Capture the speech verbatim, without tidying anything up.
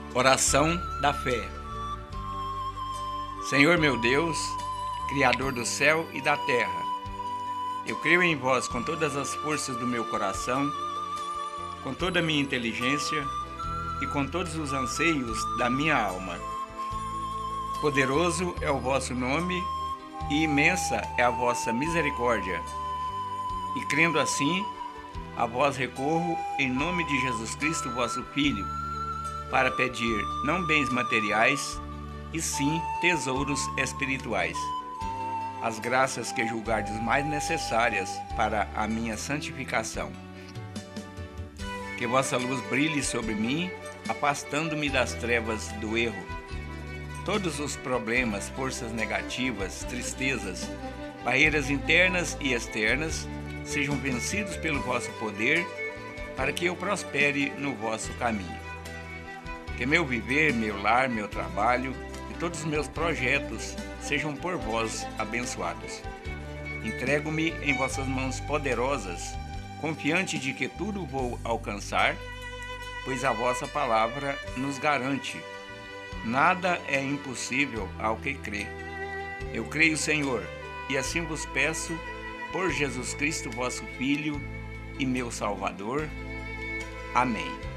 Oração da fé. Senhor meu Deus, Criador do céu e da terra, eu creio em vós com todas as forças do meu coração, com toda a minha inteligência e com todos os anseios da minha alma. Poderoso é o vosso nome e imensa é a vossa misericórdia. E crendo assim, a vós recorro em nome de Jesus Cristo, vosso Filho, para pedir não bens materiais, e sim tesouros espirituais, as graças que julgardes mais necessárias para a minha santificação. Que vossa luz brilhe sobre mim, afastando-me das trevas do erro. Todos os problemas, forças negativas, tristezas, barreiras internas e externas sejam vencidos pelo vosso poder, para que eu prospere no vosso caminho. Que meu viver, meu lar, meu trabalho e todos os meus projetos sejam por vós abençoados. Entrego-me em vossas mãos poderosas, confiante de que tudo vou alcançar, pois a vossa palavra nos garante. Nada é impossível ao que crê. Eu creio, Senhor, e assim vos peço, por Jesus Cristo, vosso Filho e meu Salvador. Amém.